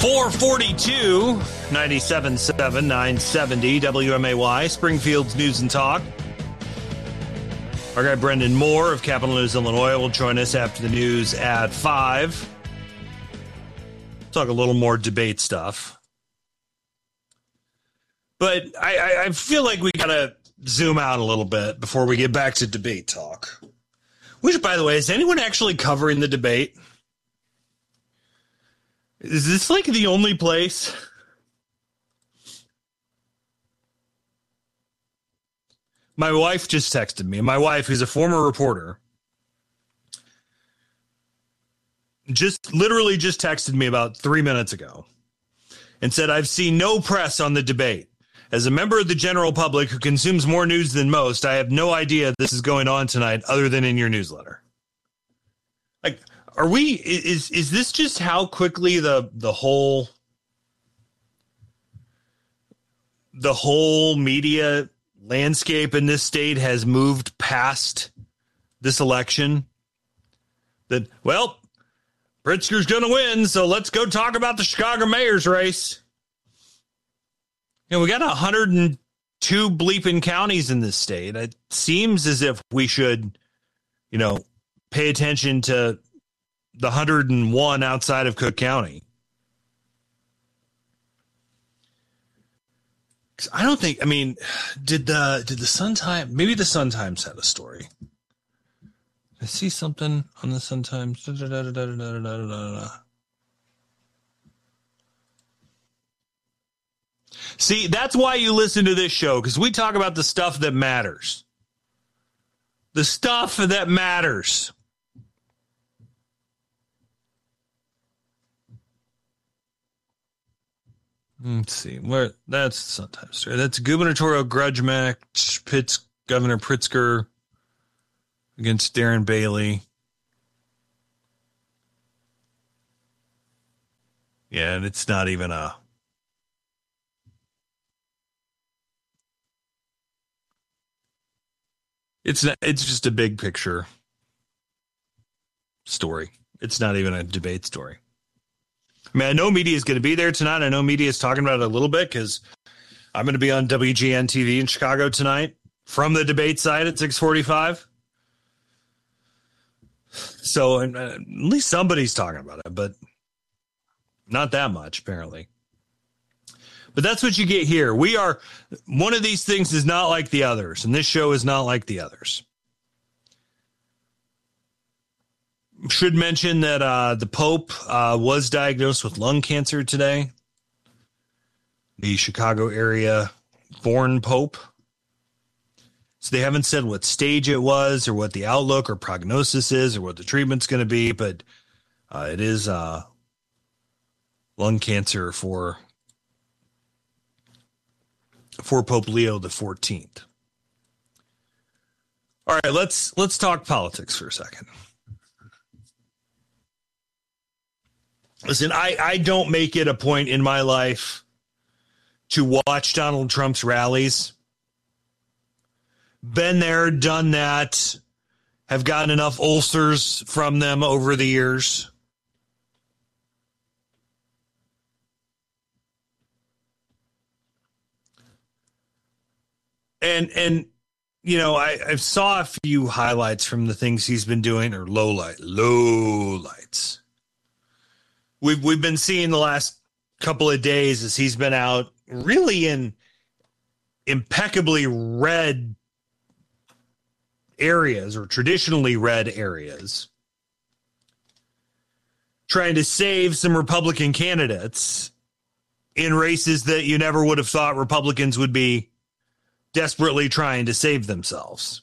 442, 97.7, 970, WMAY, Springfield's News and Talk. Our guy Brendan Moore of Capital News Illinois will join us after the news at 5. Talk a little more debate stuff. But I feel like we got to zoom out a little bit before we get back to debate talk. Which, by the way, is anyone actually covering the debate? Is this like the only place? My wife just texted me. My wife, who's a former reporter, literally just texted me about 3 minutes ago and said, I've seen no press on the debate. As a member of the general public who consumes more news than most, I have no idea this is going on tonight other than in your newsletter. Like, are we, is this just how quickly the whole media landscape in this state has moved past this election? That, well, Pritzker's going to win, so let's go talk about the Chicago mayor's race. You know, we got 102 bleeping counties in this state. It seems as if we should, pay attention to the 101 outside of Cook County. I don't think, did the Sun-Times, maybe the Sun-Times had a story. I see something on the Sun-Times. See, that's why you listen to this show, because we talk about the stuff that matters. The stuff that matters. Let's see where that's sometimes story. That's gubernatorial grudge match. Governor Pritzker against Darren Bailey. Yeah, and it's not even a. It's not. It's just a big picture story. It's not even a debate story. I know media is going to be there tonight. I know media is talking about it a little bit because I'm going to be on WGN TV in Chicago tonight from the debate side at 6:45. So at least somebody's talking about it, but not that much, apparently. But that's what you get here. One of these things is not like the others, and this show is not like the others. Should mention that the Pope was diagnosed with lung cancer today. The Chicago area born Pope. So they haven't said what stage it was or what the outlook or prognosis is or what the treatment's going to be, but it is lung cancer for Pope Leo the 14th. All right, let's talk politics for a second. Listen, I don't make it a point in my life to watch Donald Trump's rallies. Been there, done that, have gotten enough ulcers from them over the years. And I saw a few highlights from the things he's been doing, or lowlights. We've been seeing the last couple of days as he's been out really in impeccably red areas or traditionally red areas, trying to save some Republican candidates in races that you never would have thought Republicans would be desperately trying to save themselves.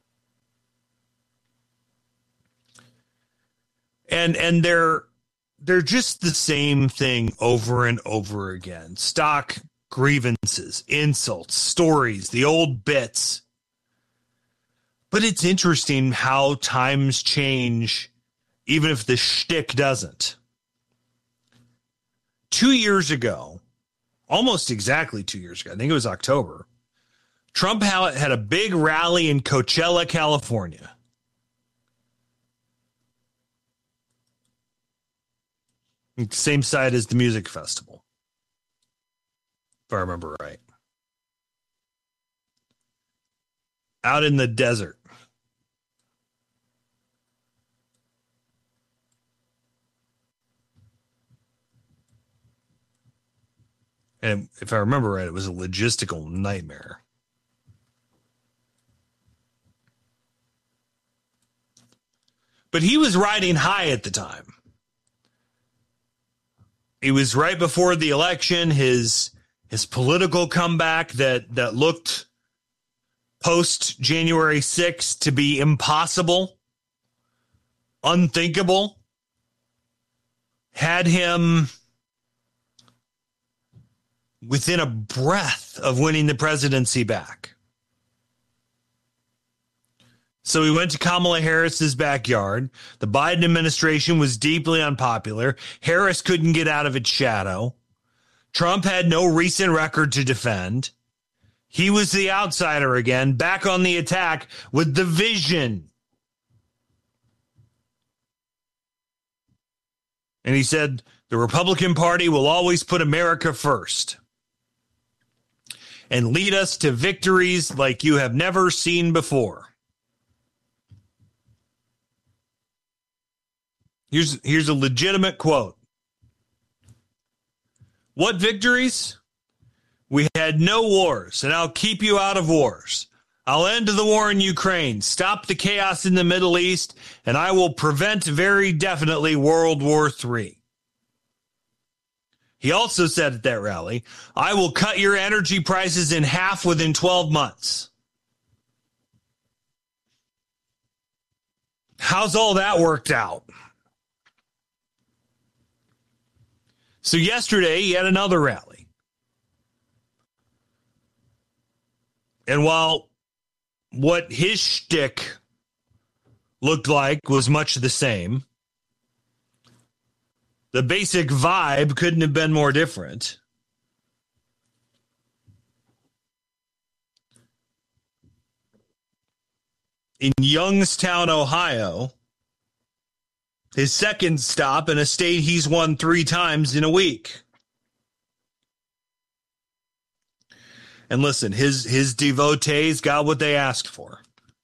And they're just the same thing over and over again. Stock grievances, insults, stories, the old bits. But it's interesting how times change, even if the shtick doesn't. 2 years ago, almost exactly 2 years ago, I think it was October, Trump had a big rally in Coachella, California. Same site as the music festival, if I remember right. Out in the desert. And if I remember right, it was a logistical nightmare. But he was riding high at the time. It was right before the election, his political comeback that looked post January 6th to be impossible, unthinkable, had him within a breath of winning the presidency back. So he went to Kamala Harris's backyard. The Biden administration was deeply unpopular. Harris couldn't get out of its shadow. Trump had no recent record to defend. He was the outsider again, back on the attack with the vision. And he said, the Republican Party will always put America first and lead us to victories like you have never seen before. Here's a legitimate quote. What victories? We had no wars, and I'll keep you out of wars. I'll end the war in Ukraine, stop the chaos in the Middle East, and I will prevent very definitely World War III. He also said at that rally, I will cut your energy prices in half within 12 months. How's all that worked out? So yesterday, he had another rally. And while what his shtick looked like was much the same, the basic vibe couldn't have been more different. In Youngstown, Ohio, his second stop in a state he's won 3 times in a week. And listen, his devotees got what they asked for.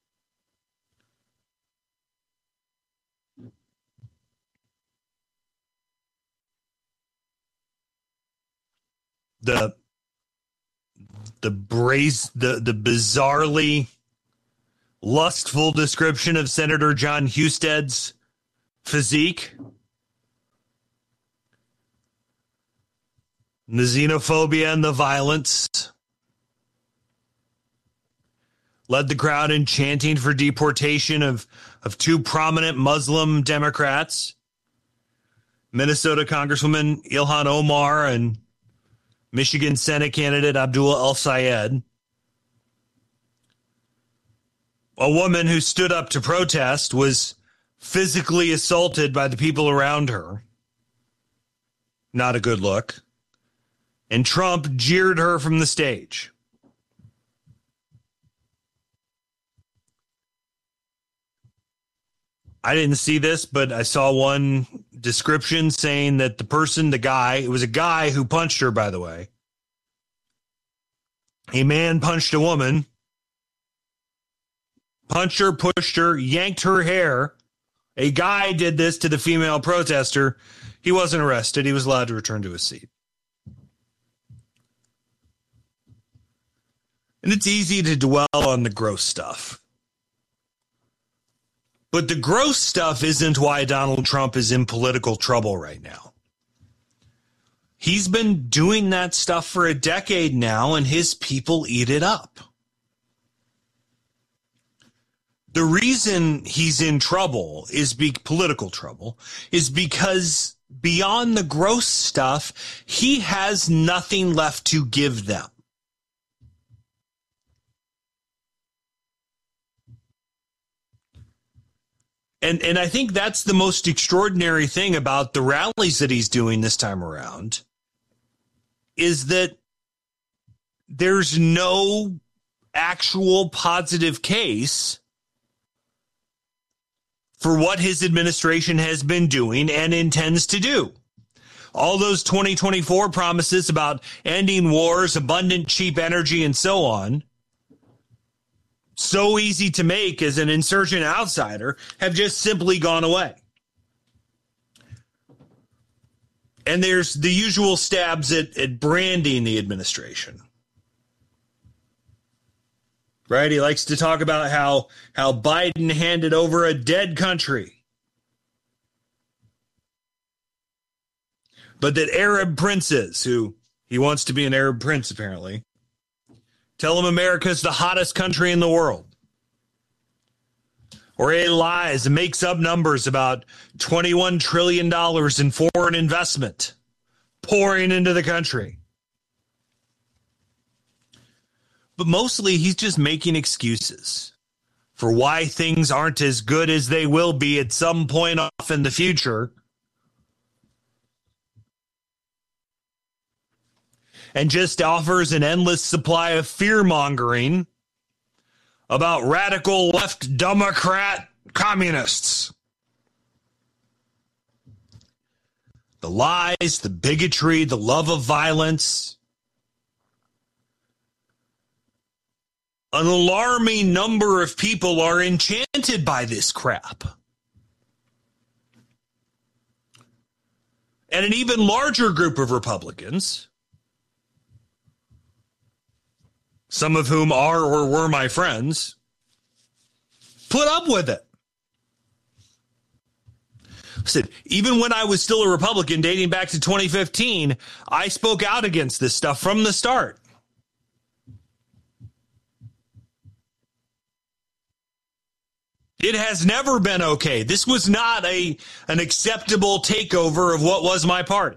The bizarrely lustful description of Senator John Husted's physique, the xenophobia and the violence, led the crowd in chanting for deportation of 2 prominent Muslim Democrats, Minnesota Congresswoman Ilhan Omar and Michigan Senate candidate Abdullah El-Sayed. A woman who stood up to protest was physically assaulted by the people around her. Not a good look. And Trump jeered her from the stage. I didn't see this, but I saw one description saying that the guy, it was a guy who punched her, by the way. A man punched a woman, punched her, pushed her, yanked her hair. A guy did this to the female protester. He wasn't arrested. He was allowed to return to his seat. And it's easy to dwell on the gross stuff. But the gross stuff isn't why Donald Trump is in political trouble right now. He's been doing that stuff for a decade now, and his people eat it up. The reason he's in trouble political trouble is because beyond the gross stuff, he has nothing left to give them. And I think that's the most extraordinary thing about the rallies that he's doing this time around, is that there's no actual positive case for what his administration has been doing and intends to do. all those 2024 promises about ending wars, abundant, cheap energy, and so on, so easy to make as an insurgent outsider, have just simply gone away. And there's the usual stabs at branding the administration. Right? He likes to talk about how Biden handed over a dead country. But that Arab princes, who he wants to be an Arab prince apparently, tell him America's the hottest country in the world. Or he lies and makes up numbers about $21 trillion in foreign investment pouring into the country. But mostly he's just making excuses for why things aren't as good as they will be at some point off in the future. And just offers an endless supply of fear-mongering about radical left Democrat communists. The lies, the bigotry, the love of violence. An alarming number of people are enchanted by this crap. And an even larger group of Republicans, some of whom are or were my friends, put up with it. Listen, even when I was still a Republican dating back to 2015, I spoke out against this stuff from the start. It has never been okay. This was not an acceptable takeover of what was my party.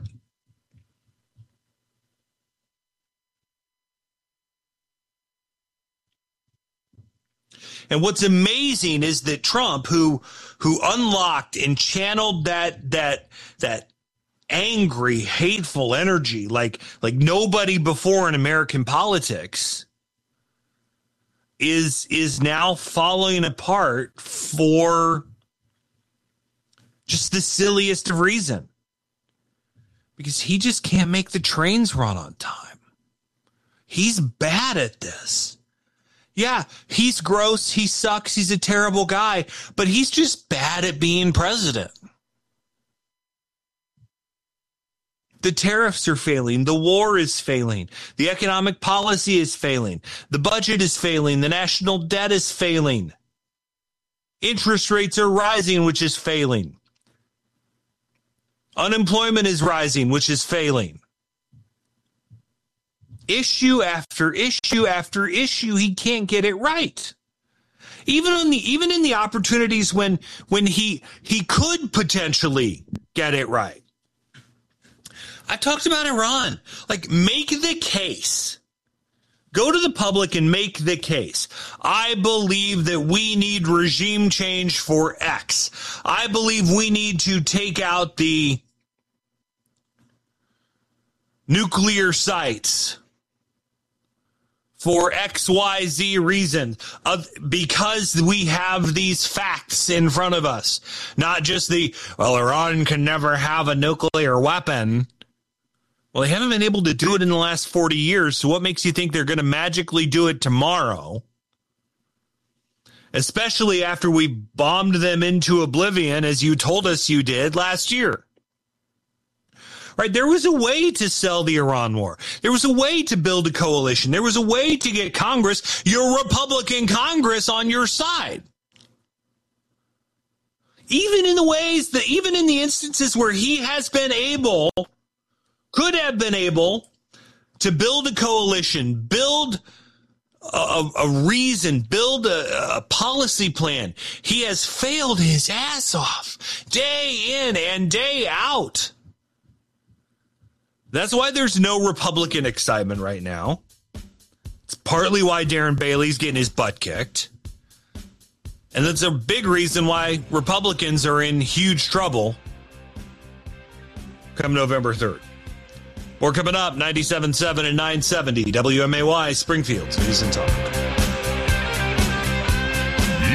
And what's amazing is that Trump, who unlocked and channeled that angry, hateful energy like nobody before in American politics, is now falling apart for just the silliest of reason. Because he just can't make the trains run on time. He's bad at this. Yeah, he's gross, he sucks, he's a terrible guy, but he's just bad at being president. The tariffs are failing, the war is failing, the economic policy is failing, the budget is failing, the national debt is failing. Interest rates are rising, which is failing. Unemployment is rising, which is failing. Issue after issue after issue, he can't get it right. Even in the opportunities when he could potentially get it right. I talked about Iran. Like, make the case. Go to the public and make the case. I believe that we need regime change for X. I believe we need to take out the nuclear sites for XYZ reason, because we have these facts in front of us. Not just Iran can never have a nuclear weapon. Well, they haven't been able to do it in the last 40 years, so what makes you think they're going to magically do it tomorrow? Especially after we bombed them into oblivion, as you told us you did last year. Right, there was a way to sell the Iran war. There was a way to build a coalition. There was a way to get Congress, your Republican Congress, on your side. Even in the instances where he has been able, could have been able to build a coalition, build a reason, build a policy plan, he has failed his ass off day in and day out. That's why there's no Republican excitement right now. It's partly why Darren Bailey's getting his butt kicked. And that's a big reason why Republicans are in huge trouble come November 3rd. More coming up, 97.7 and 970 WMAY Springfield News and Talk. You know it.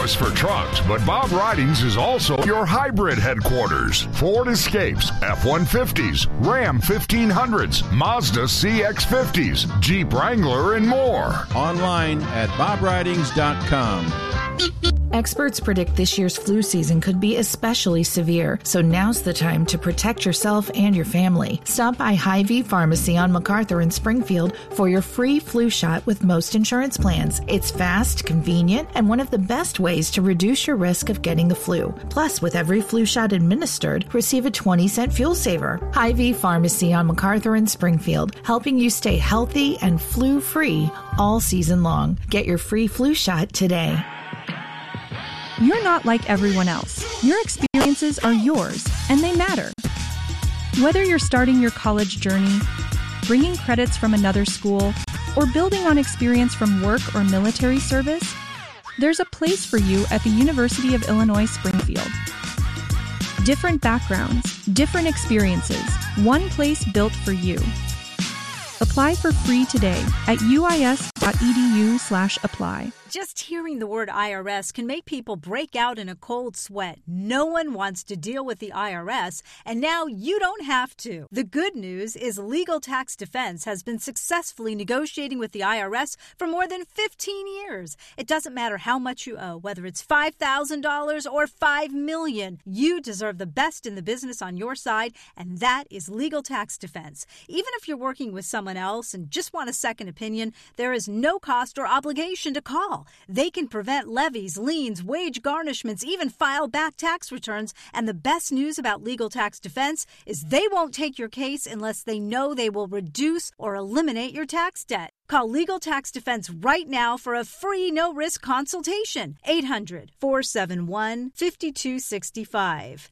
house for trucks, but Bob Ridings is also your hybrid headquarters. Ford Escapes, F-150s, Ram 1500s, Mazda CX-50s, Jeep Wrangler, and more. Online at bobridings.com. Experts predict this year's flu season could be especially severe, so now's the time to protect yourself and your family. Stop by Hy-Vee Pharmacy on MacArthur in Springfield for your free flu shot with most insurance plans. It's fast, convenient, and one of the best ways to reduce your risk of getting the flu. Plus, with every flu shot administered, receive a 20-cent fuel saver. Hy-Vee Pharmacy on MacArthur in Springfield, helping you stay healthy and flu-free all season long. Get your free flu shot today. You're not like everyone else. Your experiences are yours, and they matter. Whether you're starting your college journey, bringing credits from another school, or building on experience from work or military service, there's a place for you at the University of Illinois Springfield. Different backgrounds, different experiences, one place built for you. Apply for free today at uis.edu/apply. Just hearing the word IRS can make people break out in a cold sweat. No one wants to deal with the IRS, and now you don't have to. The good news is Legal Tax Defense has been successfully negotiating with the IRS for more than 15 years. It doesn't matter how much you owe, whether it's $5,000 or $5 million. You deserve the best in the business on your side, and that is Legal Tax Defense. Even if you're working with someone else and just want a second opinion, there is no cost or obligation to call. They can prevent levies, liens, wage garnishments, even file back tax returns. And the best news about Legal Tax Defense is they won't take your case unless they know they will reduce or eliminate your tax debt. Call Legal Tax Defense right now for a free no-risk consultation. 800-471-5265.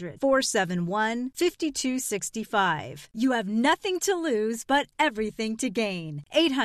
800-471-5265. You have nothing to lose but everything to gain.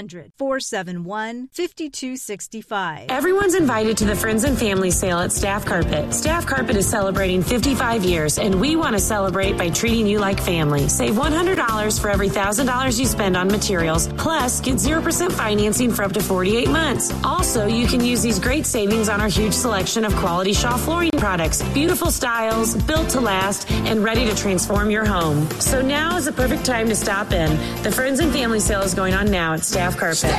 800-471-5265. Everyone's invited to the Friends and Family Sale at Staff Carpet. Staff Carpet is celebrating 55 years, and we want to celebrate by treating you like family. Save $100 for every $1,000 you spend on materials, plus get 0% financing for up to 48 months. Also, you can use these great savings on our huge selection of quality Shaw flooring products. Beautiful styles, built to last, and ready to transform your home. So now is the perfect time to stop in. The Friends and Family Sale is going on now at Staff Carpet.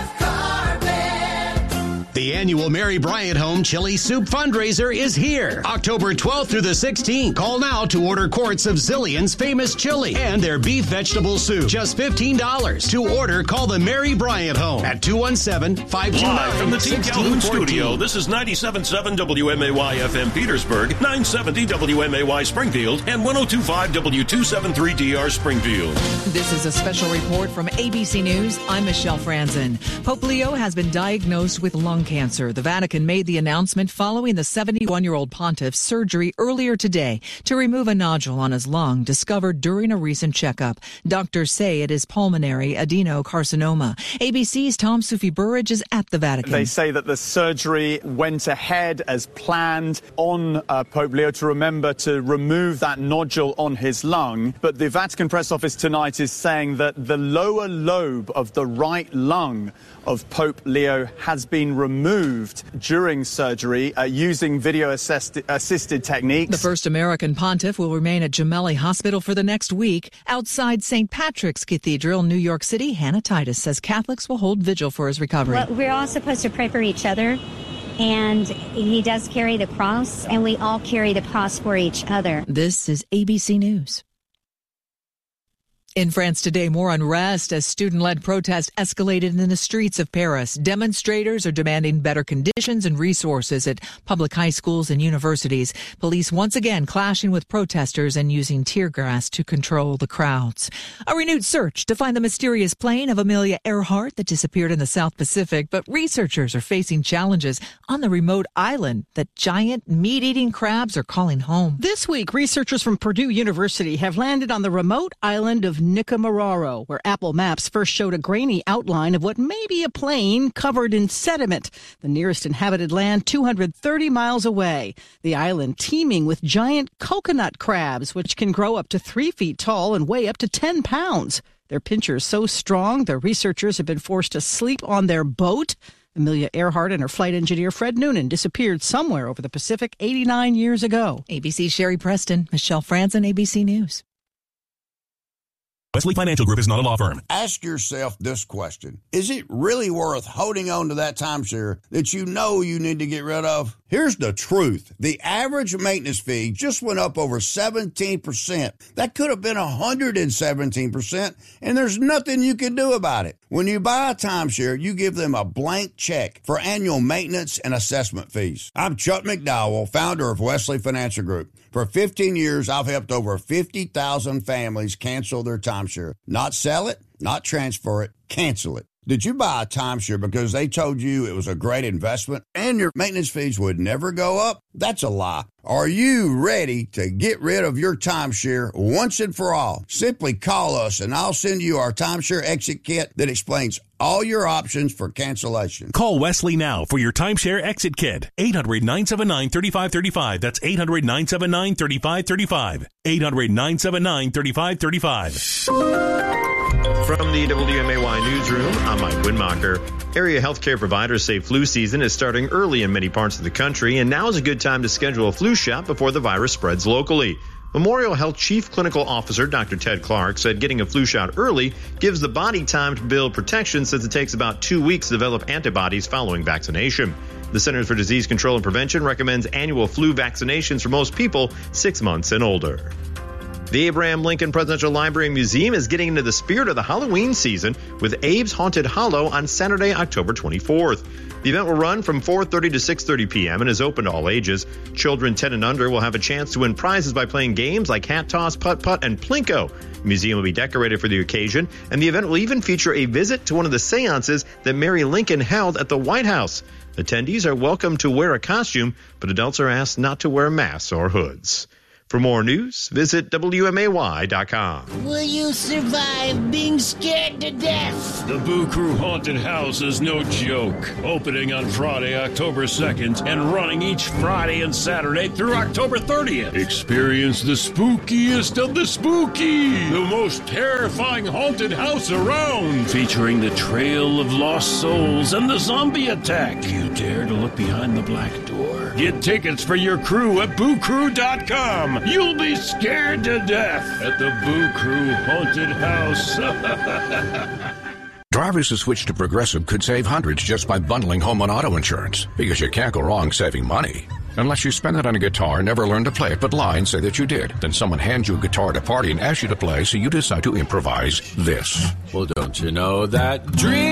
The annual Mary Bryant Home Chili Soup fundraiser is here. October 12th through the 16th. Call now to order quarts of Zillion's famous chili and their beef vegetable soup. Just $15. To order, call the Mary Bryant Home at 217-529-1614. Live from the Team Calhoun studio, this is 97.7 WMAY FM Petersburg, 970 WMAY Springfield, and 102.5 W273DR Springfield. This is a special report from ABC News. I'm Michelle Franzen. Pope Leo has been diagnosed with lung cancer. The Vatican made the announcement following the 71-year-old pontiff's surgery earlier today to remove a nodule on his lung discovered during a recent checkup. Doctors say it is pulmonary adenocarcinoma. ABC's Tom Sufi Burridge is at the Vatican. They say that the surgery went ahead as planned on Pope Leo to remove that nodule on his lung. But the Vatican press office tonight is saying that the lower lobe of the right lung of Pope Leo has been removed during surgery using video-assisted techniques. The first American pontiff will remain at Gemelli Hospital for the next week. Outside St. Patrick's Cathedral, New York City, Hannah Titus says Catholics will hold vigil for his recovery. Well, we're all supposed to pray for each other, and he does carry the cross, and we all carry the cross for each other. This is ABC News. In France today, more unrest as student-led protests escalated in the streets of Paris. Demonstrators are demanding better conditions and resources at public high schools and universities. Police once again clashing with protesters and using tear gas to control the crowds. A renewed search to find the mysterious plane of Amelia Earhart that disappeared in the South Pacific, but researchers are facing challenges on the remote island that giant meat-eating crabs are calling home. This week, researchers from Purdue University have landed on the remote island of Nikumaroro, where Apple Maps first showed a grainy outline of what may be a plane covered in sediment. The nearest inhabited land 230 miles away. The island teeming with giant coconut crabs, which can grow up to 3 feet tall and weigh up to 10 pounds. Their pincher is so strong, the researchers have been forced to sleep on their boat. Amelia Earhart and her flight engineer Fred Noonan disappeared somewhere over the Pacific 89 years ago. ABC's Sherry Preston, Michelle Franzen, ABC News. Wesley Financial Group is not a law firm. Ask yourself this question. Is it really worth holding on to that timeshare that you know you need to get rid of? Here's the truth. The average maintenance fee just went up over 17%. That could have been 117%, and there's nothing you can do about it. When you buy a timeshare, you give them a blank check for annual maintenance and assessment fees. I'm Chuck McDowell, founder of Wesley Financial Group. For 15 years, I've helped over 50,000 families cancel their timeshare. Not sell it, not transfer it, cancel it. Did you buy a timeshare because they told you it was a great investment and your maintenance fees would never go up? That's a lie. Are you ready to get rid of your timeshare once and for all? Simply call us and I'll send you our timeshare exit kit that explains all your options for cancellation. Call Wesley now for your timeshare exit kit. 800-979-3535. That's 800-979-3535. 800-979-3535. From the WMAY newsroom, I'm Mike Winmacher. Area healthcare providers say flu season is starting early in many parts of the country, and now is a good time to schedule a flu shot before the virus spreads locally. Memorial Health Chief Clinical Officer Dr. Ted Clark said getting a flu shot early gives the body time to build protection since it takes about 2 weeks to develop antibodies following vaccination. The Centers for Disease Control and Prevention recommends annual flu vaccinations for most people 6 months and older. The Abraham Lincoln Presidential Library and Museum is getting into the spirit of the Halloween season with Abe's Haunted Hollow on Saturday, October 24th. The event will run from 4:30 to 6:30 p.m. and is open to all ages. Children 10 and under will have a chance to win prizes by playing games like hat toss, putt-putt, and Plinko. The museum will be decorated for the occasion, and the event will even feature a visit to one of the seances that Mary Lincoln held at the White House. Attendees are welcome to wear a costume, but adults are asked not to wear masks or hoods. For more news, visit WMAY.com. Will you survive being scared to death? The Boo Crew Haunted House is no joke. Opening on Friday, October 2nd, and running each Friday and Saturday through October 30th. Experience the spookiest of the spooky. The most terrifying haunted house around. Featuring the Trail of Lost Souls and the zombie attack. Do you dare to look behind the black door? Get tickets for your crew at BooCrew.com. You'll be scared to death at the Boo Crew Haunted House. Drivers who switch to Progressive could save hundreds just by bundling home and auto insurance, because you can't go wrong saving money. Unless you spend it on a guitar, never learn to play it, but lie and say that you did. Then someone hands you a guitar at a party and asks you to play, so you decide to improvise this. Well, don't you know that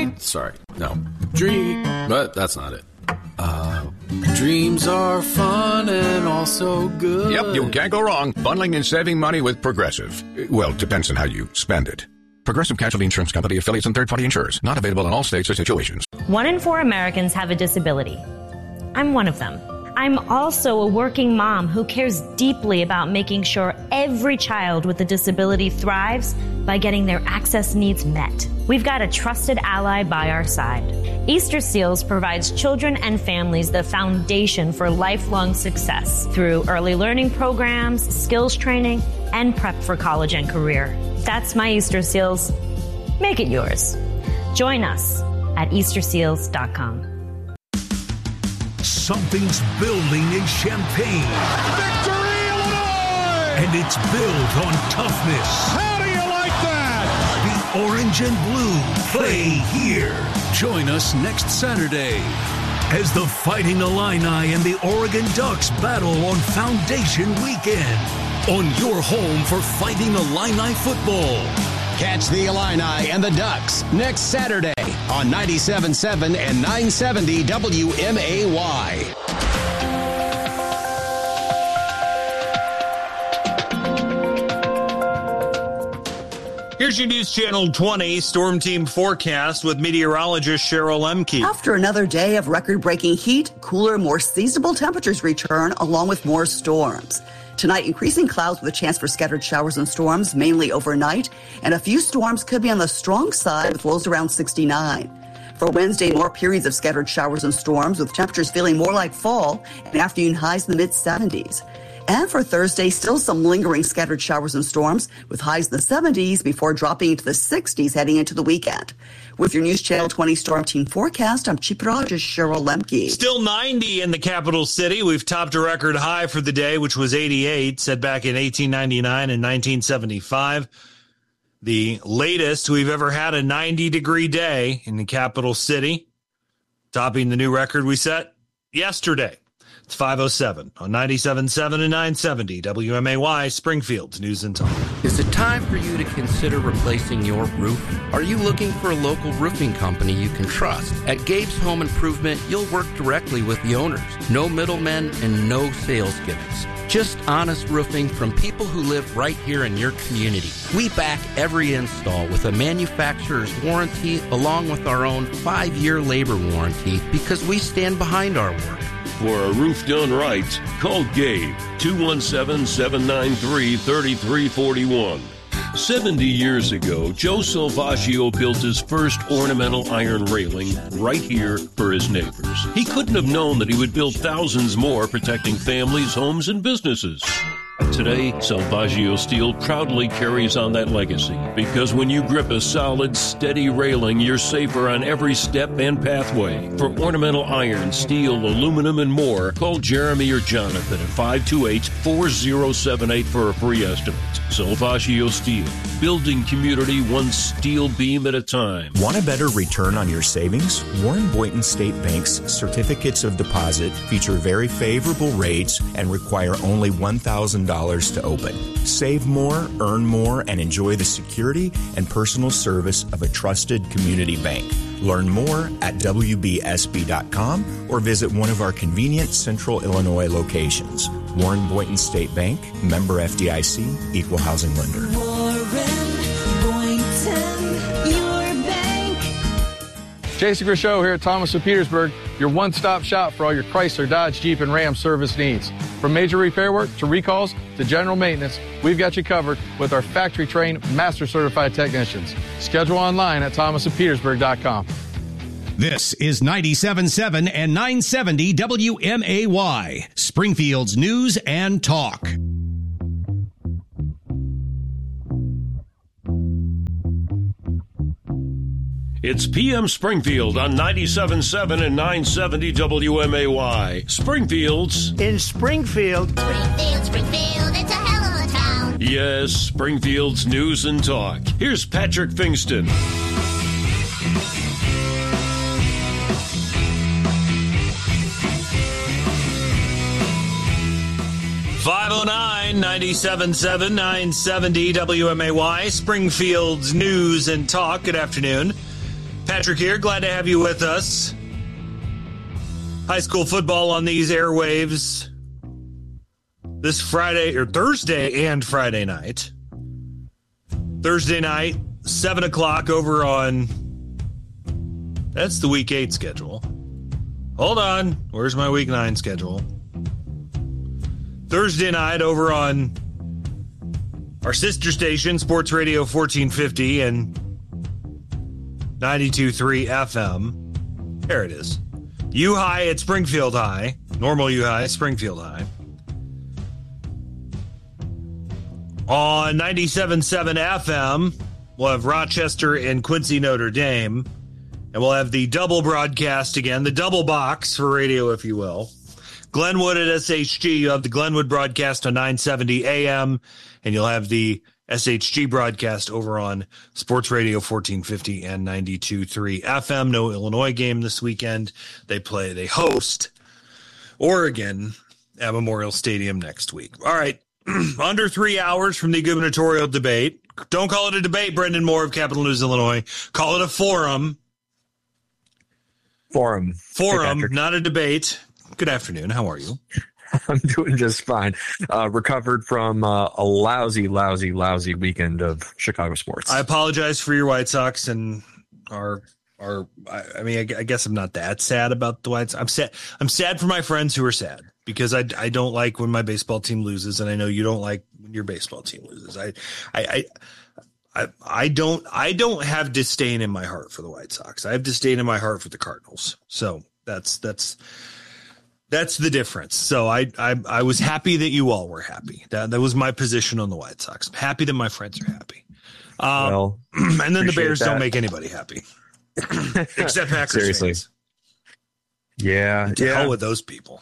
but that's not it. Dreams are fun and also good. Yep, you can't go wrong. Bundling and saving money with Progressive. Well, depends on how you spend it. Progressive Casualty Insurance Company, affiliates, and third-party insurers. Not available in all states or situations. 1 in 4 Americans have a disability. I'm one of them. I'm also a working mom who cares deeply about making sure every child with a disability thrives by getting their access needs met. We've got a trusted ally by our side. Easter Seals provides children and families the foundation for lifelong success through early learning programs, skills training, and prep for college and career. That's my Easter Seals. Make it yours. Join us at EasterSeals.com. Something's building in Champaign. Victory, Illinois! And it's built on toughness. How do you like that? The orange and blue play here. Join us next Saturday as the Fighting Illini and the Oregon Ducks battle on Foundation Weekend. On your home for Fighting Illini football. Catch the Illini and the Ducks next Saturday on 97.7 and 970 WMAY. Here's your News Channel 20 Storm Team forecast with meteorologist Cheryl Lemke. After another day of record-breaking heat, cooler, more seasonable temperatures return along with more storms. Tonight, increasing clouds with a chance for scattered showers and storms, mainly overnight, and a few storms could be on the strong side with lows around 69. For Wednesday, more periods of scattered showers and storms with temperatures feeling more like fall and afternoon highs in the mid-70s. And for Thursday, still some lingering scattered showers and storms with highs in the 70s before dropping into the 60s heading into the weekend. With your News Channel 20 Storm Team forecast, I'm Chief Meteorologist Cheryl Lemke. Still 90 in the capital city. We've topped a record high for the day, which was 88, set back in 1899 and 1975. The latest we've ever had a 90-degree day in the capital city, topping the new record we set yesterday. It's 5:07 on 97.7 and 970 WMAY, Springfield's News and Talk. Is it time for you to consider replacing your roof? Are you looking for a local roofing company you can trust? At Gabe's Home Improvement, you'll work directly with the owners. No middlemen and no sales gimmicks. Just honest roofing from people who live right here in your community. We back every install with a manufacturer's warranty along with our own 5-year labor warranty because we stand behind our work. For a roof done right, call Gabe, 217-793-3341. 70 years ago, Joe Salvaggio built his first ornamental iron railing right here for his neighbors. He couldn't have known that he would build thousands more, protecting families, homes, and businesses. Today, Salvaggio Steel proudly carries on that legacy because when you grip a solid, steady railing, you're safer on every step and pathway. For ornamental iron, steel, aluminum, and more, call Jeremy or Jonathan at 528-4078 for a free estimate. Salvaggio Steel, building community one steel beam at a time. Want a better return on your savings? Warren Boynton State Bank's certificates of deposit feature very favorable rates and require only $1,000 to open. Save more, earn more, and enjoy the security and personal service of a trusted community bank. Learn more at WBSB.com or visit one of our convenient Central Illinois locations. Warren Boynton State Bank, member FDIC, equal housing lender. Warren Boynton, your bank. Jason Grishow here at Thomas of Petersburg, your one-stop shop for all your Chrysler, Dodge, Jeep, and Ram service needs. From major repair work to recalls to general maintenance, we've got you covered with our factory-trained, master-certified technicians. Schedule online at thomasofpetersburg.com. This is 97.7 and 970 WMAY, Springfield's News and Talk. It's PM Springfield on 97.7 and 970 WMAY. Springfield's in Springfield. Springfield, it's a hell of a town. Yes, Springfield's News and Talk. Here's Patrick Fingston. 509 97.7 970 WMAY, Springfield's News and Talk. Good afternoon. Patrick here. Glad to have you with us. High school football on these airwaves this Friday or Thursday and Friday night. Thursday night, 7 o'clock over on, that's the week 8 schedule. Hold on. Where's my week 9 schedule? Thursday night over on our sister station, Sports Radio 1450 and 92.3 FM. There it is. U-High at Springfield High. Normal U-High, Springfield High. On 97.7 FM, we'll have Rochester and Quincy Notre Dame. And we'll have the double broadcast again, the double box for radio, if you will. Glenwood at SHG, you have the Glenwood broadcast on 970 AM, and you'll have the SHG broadcast over on Sports Radio 1450 and 92.3 FM. No Illinois game this weekend. They host Oregon at Memorial Stadium next week. All right, under 3 hours from the gubernatorial debate. Don't call it a debate, Brendan Moore of Capital News, Illinois. Call it a forum. Forum, hey, not a debate. Good afternoon. How are you? I'm doing just fine. Recovered from a lousy weekend of Chicago sports. I apologize for your White Sox and I guess I'm not that sad about the White Sox. I'm sad for my friends who are sad because I don't like when my baseball team loses, and I know you don't like when your baseball team loses. I don't have disdain in my heart for the White Sox. I have disdain in my heart for the Cardinals. So that's That's the difference. So I was happy that you all were happy. That was my position on the White Sox. I'm happy that my friends are happy. And then the Bears don't make anybody happy. Except Packers. Seriously. Fans. Yeah. To hell with those people.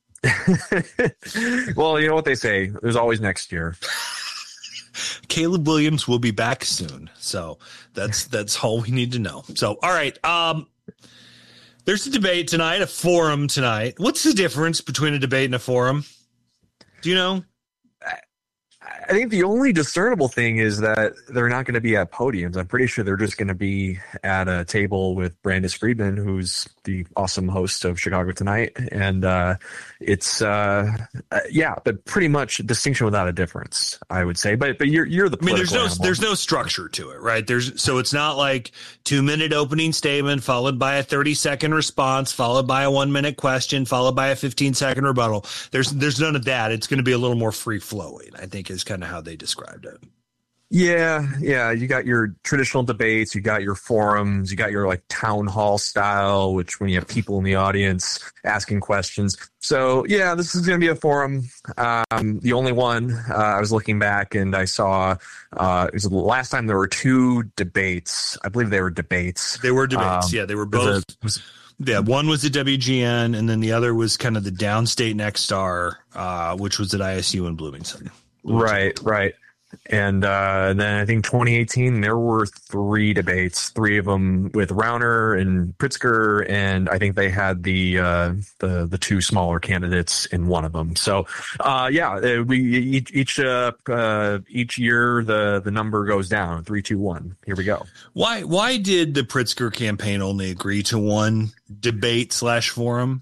Well, you know what they say. There's always next year. Caleb Williams will be back soon. So that's all we need to know. So, all right. There's a debate tonight, a forum tonight. What's the difference between a debate and a forum? Do you know? I think the only discernible thing is that they're not going to be at podiums. I'm pretty sure they're just going to be at a table with Brandis Friedman, who's the awesome host of Chicago Tonight. And it's but pretty much a distinction without a difference, I would say. But you're the political animal. There's no structure to it, right? So it's not like 2-minute opening statement followed by a 30-second response, followed by a 1-minute question, followed by a 15-second rebuttal. There's none of that. It's going to be a little more free flowing, I think, is kind of how they described it. Yeah. You got your traditional debates, you got your forums, you got your like town hall style, which when you have people in the audience asking questions. So yeah, this is going to be a forum. The only one I was looking back and I saw it was the last time there were 2 debates. I believe they were debates. They were debates. They were both. One was at WGN, and then the other was kind of the downstate Nexstar, which was at ISU in Bloomington. Right. And then I think 2018 there were 3 debates, 3 of them with Rauner and Pritzker, and I think they had the 2 smaller candidates in one of them. So we each year the number goes down 3, 2, 1. Here we go. Why did the Pritzker campaign only agree to one debate/forum?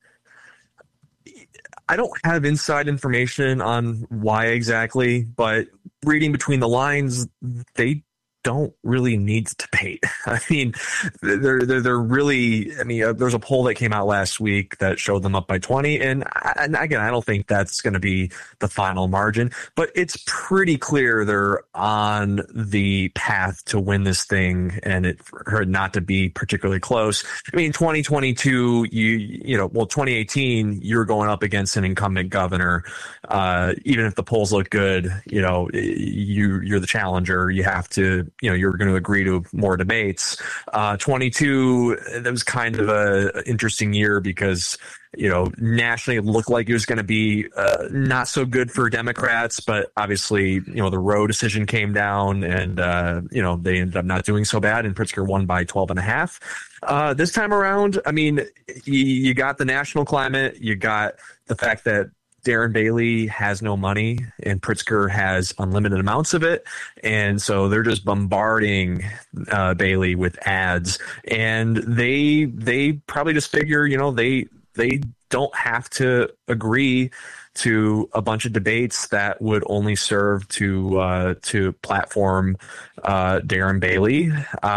I don't have inside information on why exactly, but reading between the lines, they don't really need to debate. I mean, they're really. I mean, there's a poll that came out last week that showed them up by 20, and again, I don't think that's going to be the final margin, but it's pretty clear they're on the path to win this thing, and it for not to be particularly close. I mean, 2022, 2018, you're going up against an incumbent governor. Even if the polls look good, you're the challenger. You have to. You're going to agree to more debates. 22, that was kind of a interesting year because, nationally it looked like it was going to be not so good for Democrats, but obviously, the Roe decision came down and, they ended up not doing so bad and Pritzker won by 12.5. This time around, I mean, you got the national climate, you got the fact that Darren Bailey has no money and Pritzker has unlimited amounts of it. And so they're just bombarding Bailey with ads, and they probably just figure, they don't have to agree to a bunch of debates that would only serve to platform Darren Bailey.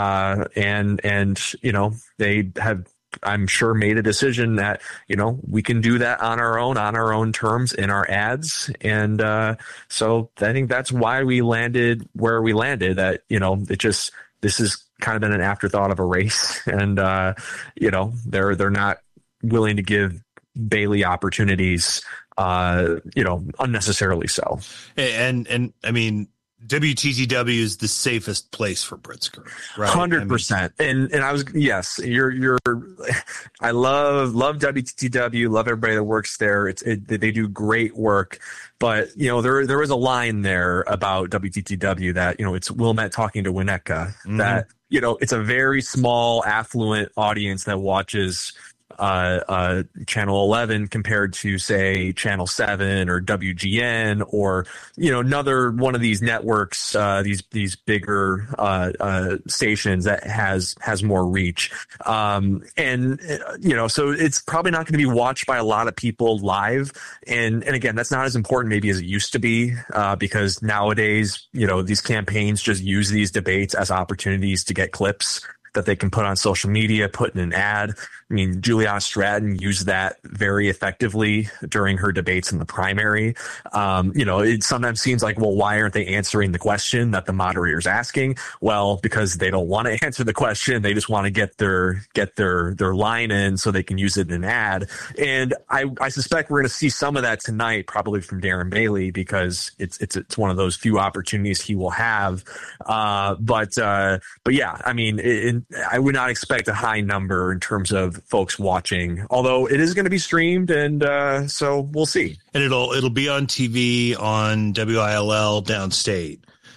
And they have, I'm sure, made a decision that, we can do that on our own terms in our ads. And so I think that's why we landed where we landed, that, this has kind of been an afterthought of a race. And, they're not willing to give Bailey opportunities, unnecessarily so. And I mean, WTTW is the safest place for Pritzker, right? 100%. And I was, yes, I love WTTW, love everybody that works there. They do great work, but there was a line there about WTTW that, it's Wilmette talking to Winnetka, that, it's a very small, affluent audience that watches Channel 11 compared to, say, Channel 7 or WGN or, another one of these networks, these bigger stations that has more reach. So it's probably not going to be watched by a lot of people live. And again, that's not as important maybe as it used to be, because nowadays, these campaigns just use these debates as opportunities to get clips. that they can put on social media, put in an ad. I mean, Juliana Stratton used that very effectively during her debates in the primary. It sometimes seems like, well, why aren't they answering the question that the moderator's asking? Well, because they don't want to answer the question. They just want to get their line in so they can use it in an ad. And I suspect we're going to see some of that tonight, probably from Darren Bailey, because it's one of those few opportunities he will have. But yeah, I mean, I would not expect a high number in terms of folks watching, although it is going to be streamed, and so we'll see. And it'll be on TV on WILL downstate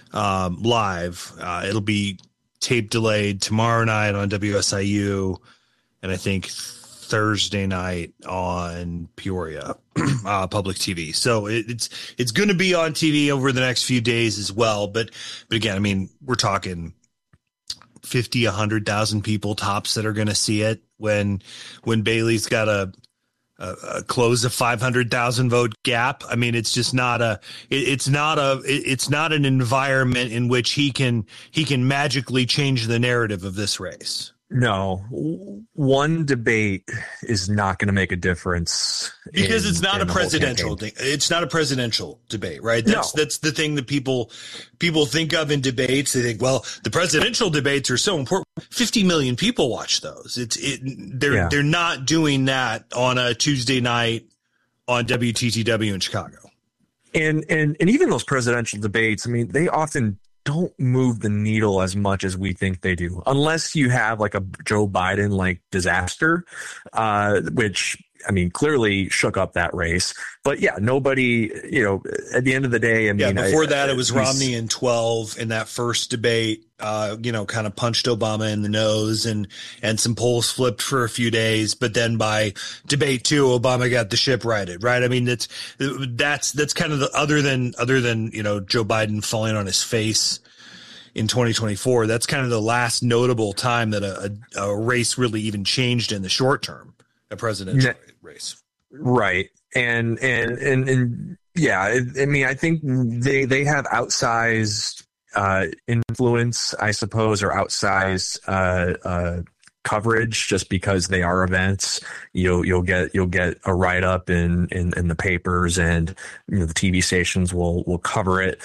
live. It'll be tape delayed tomorrow night on WSIU, and I think Thursday night on Peoria public TV. So it's going to be on TV over the next few days as well. But again, I mean, we're talking 50, 100,000 people tops that are going to see it when Bailey's got a close of 500,000 vote gap. I mean, it's just not it's not an environment in which he can magically change the narrative of this race. No, one debate is not going to make a difference because it's not a presidential thing. It's not a presidential debate, right? That's the thing that people think of in debates. They think, well, the presidential debates are so important. 50 million people watch those. They're not doing that on a Tuesday night on WTTW in Chicago. And even those presidential debates, I mean, they often don't move the needle as much as we think they do, unless you have like a Joe Biden like disaster, which, I mean, clearly shook up that race. But yeah, nobody, at the end of the day, I mean, before that, it was Romney in 12 in that first debate, kind of punched Obama in the nose, and some polls flipped for a few days. But then by debate 2, Obama got the ship righted, right? I mean, that's kind of the other than Joe Biden falling on his face in 2024. That's kind of the last notable time that a race really even changed in the short term, a presidential race. Right. And yeah, I mean, I think they have outsized influence, I suppose, or outsized coverage just because they are events. You'll get a write up in the papers, and the TV stations will cover it.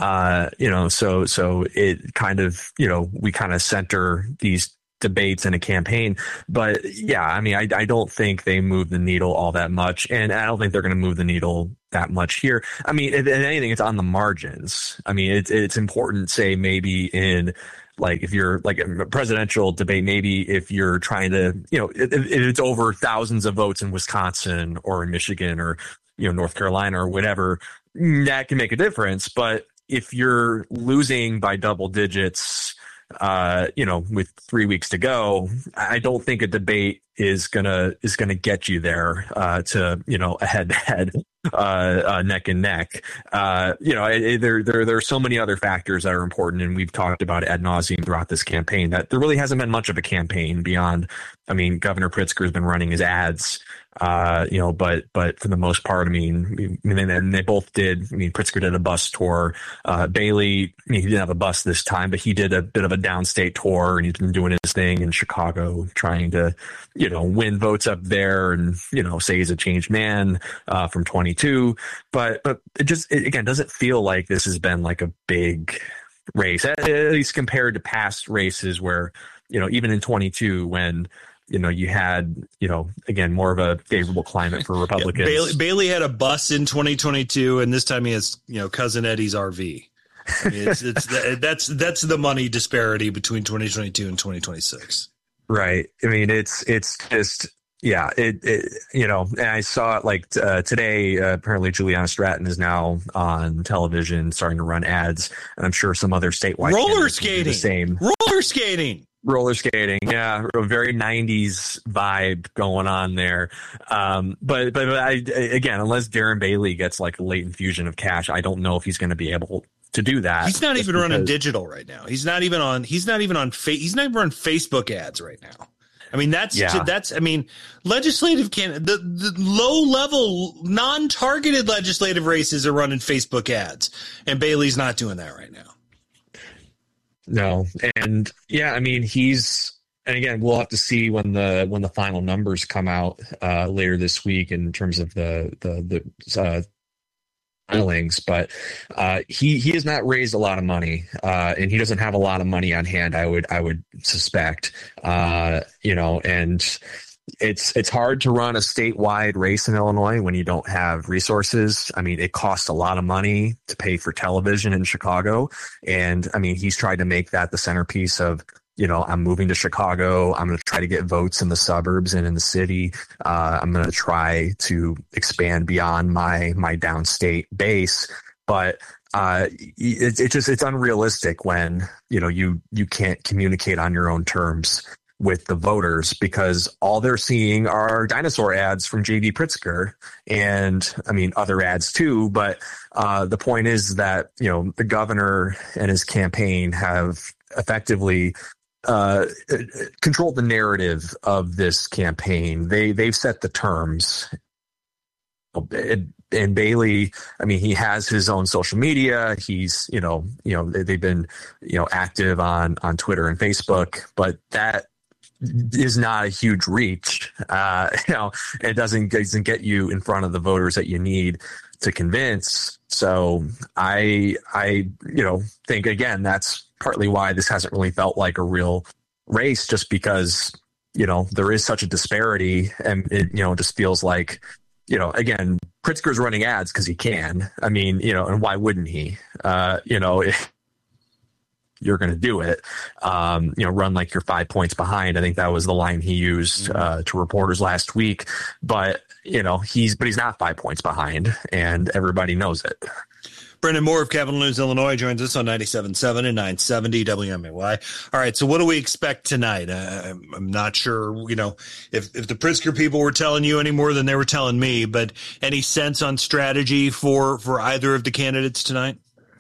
So it kind of, we kind of center these debates in a campaign. But yeah, I mean, I don't think they move the needle all that much, and I don't think they're going to move the needle that much here. I mean, if anything, it's on the margins. I mean, it's important, say, maybe in, like, if you're like a presidential debate, maybe if you're trying to, if it's over thousands of votes in Wisconsin or in Michigan or, North Carolina or whatever, that can make a difference. But if you're losing by double digits, with 3 weeks to go, I don't think a debate is gonna get you there to a head-to-head, neck and neck. There are so many other factors that are important, and we've talked about it ad nauseum throughout this campaign, that there really hasn't been much of a campaign beyond. I mean, Governor Pritzker has been running his ads. But for the most part, I mean, and they both did. I mean, Pritzker did a bus tour. Bailey, he didn't have a bus this time, but he did a bit of a downstate tour, and he's been doing his thing in Chicago, trying to, win votes up there, and say he's a changed man from 22. But it again doesn't feel like this has been like a big race, at least compared to past races where, even in 22 when. You had, again, more of a favorable climate for Republicans. Yeah, Bailey had a bus in 2022, and this time he has, Cousin Eddie's RV. I mean, that's the money disparity between 2022 and 2026. Right. I mean, it's just, yeah, and I saw it like today, apparently Juliana Stratton is now on television starting to run ads, and I'm sure some other statewide roller skating, the same roller skating. Yeah. A very 90s vibe going on there. But again, unless Darren Bailey gets like a late infusion of cash, I don't know if he's going to be able to do that. He's not even running digital right now. He's not even on Facebook ads right now. I mean, legislative the low level non-targeted legislative races are running Facebook ads, and Bailey's not doing that right now. No. And yeah, I mean, he's And again, we'll have to see when the final numbers come out later this week in terms of the filings. But he has not raised a lot of money, and he doesn't have a lot of money on hand. I would suspect, and it's hard to run a statewide race in Illinois when you don't have resources. I mean, it costs a lot of money to pay for television in Chicago. And I mean, he's tried to make that the centerpiece of, I'm moving to Chicago. I'm going to try to get votes in the suburbs and in the city. I'm going to try to expand beyond my downstate base. But it's unrealistic when, you can't communicate on your own terms with the voters, because all they're seeing are dinosaur ads from J.B. Pritzker and, I mean, other ads too. But the point is that, the governor and his campaign have effectively controlled the narrative of this campaign. They've set the terms. And Bailey, I mean, he has his own social media. He's, they've been, active on Twitter and Facebook, but that is not a huge reach. It doesn't get you in front of the voters that you need to convince. So I think, again, that's partly why this hasn't really felt like a real race, just because, there is such a disparity, and it just feels like, again, Pritzker's running ads because he can. I mean, and why wouldn't he? If you're going to do it, run like you're 5 points behind. I think that was the line he used to reporters last week. But he's not 5 points behind, and everybody knows it. Brendan Moore of Capital News Illinois joins us on 97.7 and 970 WMAY. All right, so what do we expect tonight? I'm not sure, if the Pritzker people were telling you any more than they were telling me, but any sense on strategy for either of the candidates tonight?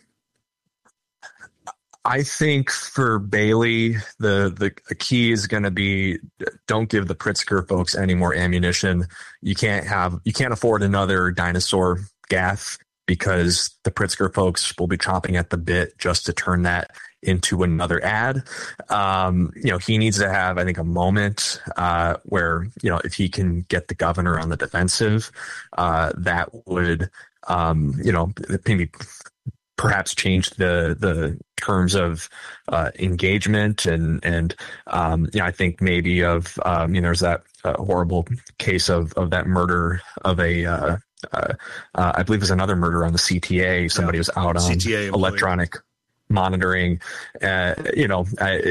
I think for Bailey, the key is going to be, don't give the Pritzker folks any more ammunition. You can't afford another dinosaur gaffe, because the Pritzker folks will be chomping at the bit just to turn that into another ad. He needs to have, I think, a moment where, if he can get the governor on the defensive, that would, maybe perhaps change the terms of engagement and I think maybe of there's that horrible case of that murder of a I believe it was another murder on the CTA. Somebody was out on CTA electronic monitoring.